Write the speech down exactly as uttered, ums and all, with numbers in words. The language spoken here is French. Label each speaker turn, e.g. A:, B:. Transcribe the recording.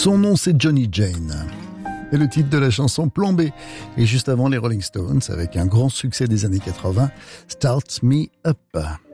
A: Son nom, c'est Johnny Jane. Et le titre de la chanson, Plan B. Et juste avant, les Rolling Stones, avec un grand succès des années quatre-vingts, Start Me Up.